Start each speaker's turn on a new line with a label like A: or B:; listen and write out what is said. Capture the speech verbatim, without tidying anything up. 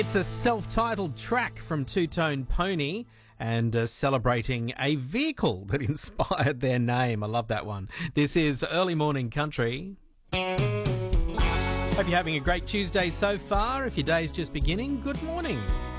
A: It's a self-titled track from Two Tone Pony and uh, celebrating a vehicle that inspired their name. I love that one. This is Early Morning Country. Hope you're having a great Tuesday so far. If your day's just beginning, good morning.